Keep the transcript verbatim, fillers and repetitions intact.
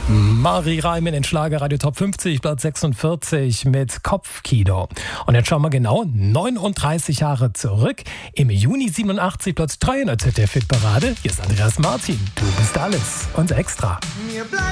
Marie Reim in den Schlagerradio Top fünfzig, Platz sechsundvierzig mit Kopfkino. Und jetzt schauen wir genau neununddreißig Jahre zurück. Im Juni siebenundachtzig, Platz drei in der Z D F-Hitparade. Hier ist Andreas Martin. Du bist alles und extra. Mir bleibt